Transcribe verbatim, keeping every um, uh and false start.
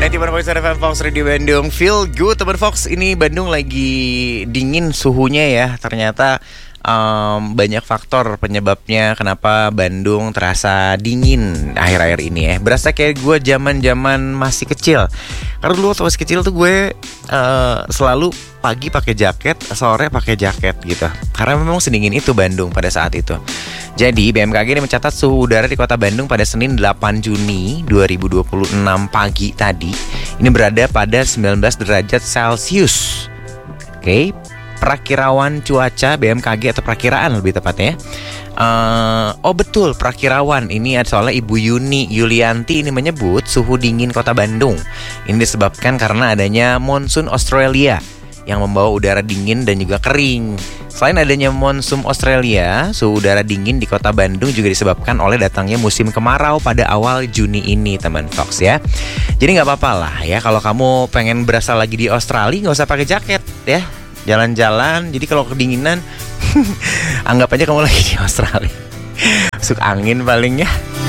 sembilan puluh tiga koma satu F M Fox Radio Bandung. Feel good teman Fox. Ini Bandung lagi dingin suhunya ya. Ternyata um, banyak faktor penyebabnya kenapa Bandung terasa dingin akhir-akhir ini ya. Berasa kayak gue zaman-zaman masih kecil. Karena dulu waktu masih kecil tuh gue uh, selalu pagi pakai jaket, sore pakai jaket gitu. Karena memang sedingin itu Bandung pada saat itu. Jadi B M K G ini mencatat suhu udara di kota Bandung pada Senin delapan Juni dua ribu dua puluh enam pagi tadi ini berada pada sembilan belas derajat Celcius. Oke, Prakirawan cuaca B M K G atau perakiraan lebih tepatnya. Uh, oh betul, Prakirawan ini soalnya Ibu Yuni Yulianti ini menyebut suhu dingin kota Bandung ini disebabkan karena adanya monsun Australia yang membawa udara dingin dan juga kering. Selain adanya monsun Australia, suhu udara dingin di kota Bandung juga disebabkan oleh datangnya musim kemarau pada awal Juni ini, teman Fox ya. Jadi nggak apa-apa lah ya kalau kamu pengen berasa lagi di Australia, nggak usah pakai jaket ya. Jalan-jalan, jadi kalau kedinginan, anggap aja kamu lagi di Australia. Masuk angin paling ya.